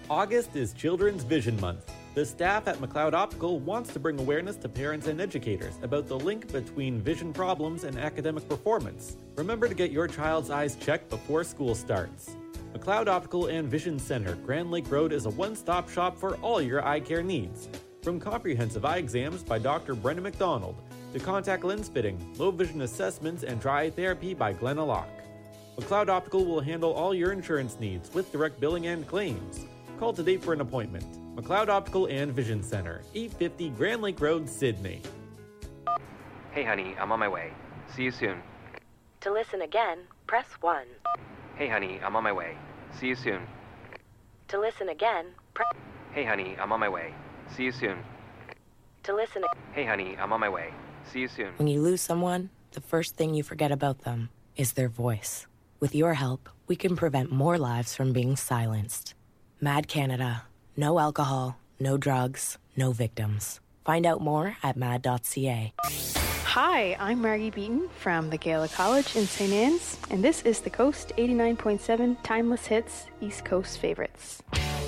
August is Children's Vision Month. The staff at McLeod Optical wants to bring awareness to parents and educators about the link between vision problems and academic performance. Remember to get your child's eyes checked before school starts. McLeod Optical and Vision Center, Grand Lake Road is a one-stop shop for all your eye care needs. From comprehensive eye exams by Dr. Brendan McDonald, to contact lens fitting, low vision assessments, and dry eye therapy by Glenna Locke. McLeod Optical will handle all your insurance needs with direct billing and claims. Call today for an appointment. McLeod Optical and Vision Center, 850 Grand Lake Road, Sydney. Hey honey, I'm on my way. See you soon. To listen again, press 1. Hey honey, I'm on my way. See you soon. To listen again, press... Hey honey, I'm on my way. See you soon. To listen... Hey honey, I'm on my way. See you soon. When you lose someone, the first thing you forget about them is their voice. With your help, we can prevent more lives from being silenced. MAD Canada. No alcohol, no drugs, no victims. Find out more at mad.ca. Hi, I'm Margie Beaton from the Gaelic College in St. Anne's, and this is the Coast 89.7 Timeless Hits East Coast Favorites.